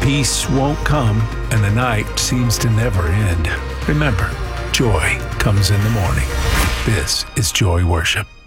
peace won't come and the night seems to never end, remember, joy comes in the morning. This is Joy Worship.